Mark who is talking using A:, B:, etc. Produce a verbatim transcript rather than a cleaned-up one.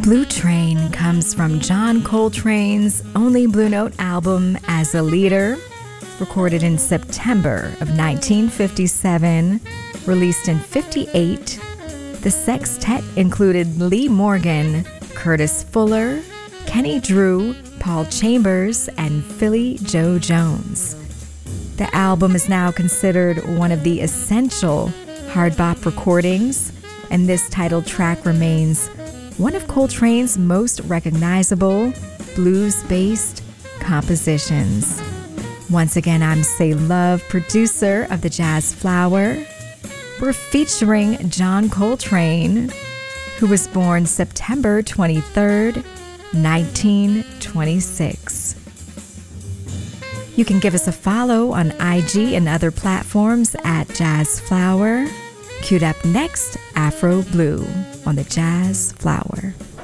A: Blue Train comes from John Coltrane's only Blue Note album, As a Leader, recorded in September of nineteen fifty-seven, released in fifty-eight. The sextet included Lee Morgan, Curtis Fuller, Kenny Drew, Paul Chambers, and Philly Joe Jones. The album is now considered one of the essential hard bop recordings, and this titled track remains one of Coltrane's most recognizable blues-based compositions. Once again, I'm Say Love, producer of the Jazz Flower. We're featuring John Coltrane, who was born September twenty-third, nineteen twenty-six. You can give us a follow on I G and other platforms at Jazz Flower. Queued up next, Afro Blue on the Jazz Flower.